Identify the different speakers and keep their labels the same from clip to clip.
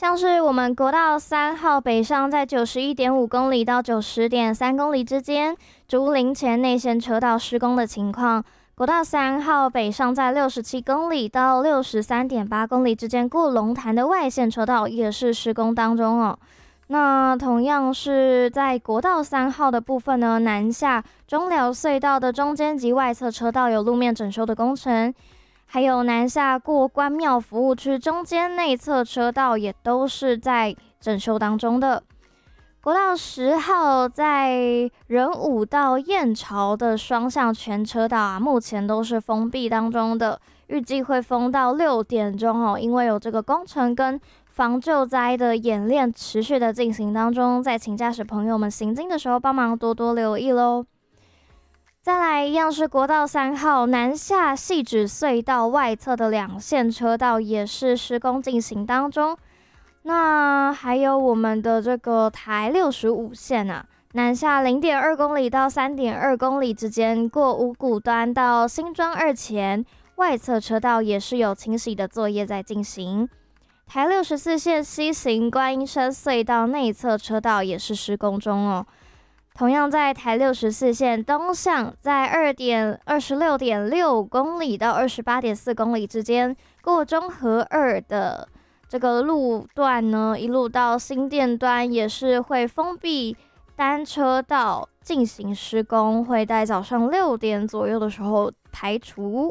Speaker 1: 像是我们国道3号北上在91.5公里到90.3公里之间，竹林前内线车道施工的情况。国道3号北上在67公里到63.8公里之间，过龙潭的外线车道也是施工当中哦。那同样是在国道3号的部分呢，南下中寮隧道的中间及外侧车道有路面整修的工程，还有南下过关庙服务区中间内侧车道也都是在整修当中的。国道10号在仁武到燕巢的双向全车道啊，目前都是封闭当中的，预计会封到6点钟哦，因为有这个工程跟防救灾的演练持续的进行当中，在请驾驶朋友们行经的时候帮忙多多留意咯。再来一样是国道3号南下汐止隧道外侧的2线车道也是施工进行当中。那还有我们的这个台65线啊，南下0.2公里到3.2公里之间，过五股端到新庄2前，外侧车道也是有清洗的作业在进行。台64线西行观音山隧道内侧车道也是施工中哦。同样在台64线东向，在26.6公里到28.4公里之间，过中和2的这个路段呢，一路到新店端也是会封闭单车道进行施工，会在早上6点左右的时候排除。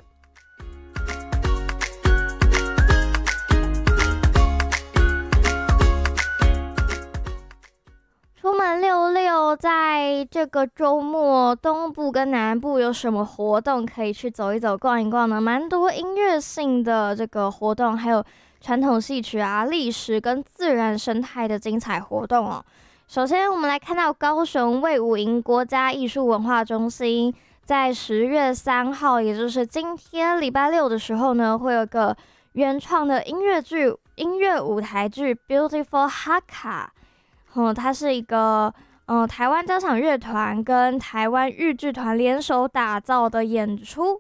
Speaker 1: 出门溜溜，在这个周末，东部跟南部有什么活动可以去走一走、逛一逛呢？蛮多音乐性的这个活动，还有传统戏曲啊、历史跟自然生态的精彩活动哦。首先，我们来看到高雄卫武营国家艺术文化中心，在10月3号，也就是今天礼拜六的时候呢，会有个原创的音乐舞台剧《Beautiful Hakka》。它是一个台湾交响乐团跟台湾豫剧团联手打造的演出。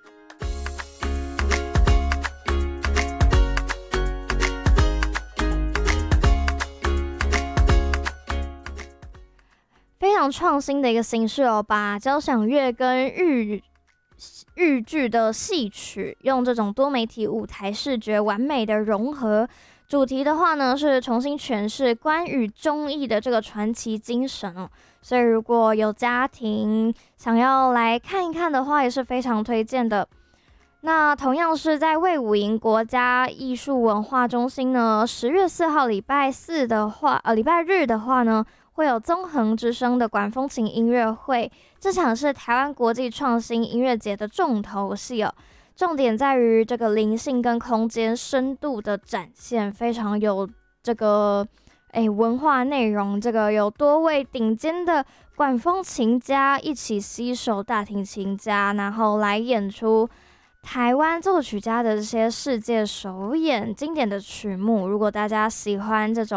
Speaker 1: 非常创新的一个形式哦，把交响乐跟豫剧的戏曲用这种多媒体舞台视觉完美的融合。主题的话呢，是重新诠释关羽忠义的这个传奇精神哦，所以如果有家庭想要来看一看的话，也是非常推荐的。那同样是在卫武营国家艺术文化中心呢，10月4号礼拜日的话呢，会有纵横之声的管风琴音乐会，这场是台湾国际创新音乐节的重头戏哦。重点在于这个灵性跟空间深度的展现，非常有这个文化内容。这个有多位顶尖的管风琴家一起携手大提琴家，然后来演出台湾作曲家的这些世界首演经典的曲目。如果大家喜欢这种